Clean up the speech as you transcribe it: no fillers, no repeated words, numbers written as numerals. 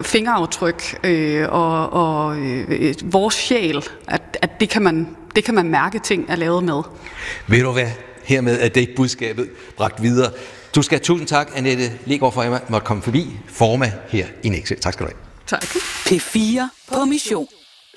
fingeraftryk og vores sjæl, at det kan man mærke, ting er lavet med. Ved du hvad? Hermed er det budskabet bragt videre. Du skal have tusind tak, Annette Legaard, for at jeg måtte komme forbi. Forma her i Nexø. Tak skal du have. Tak. P4 på mission.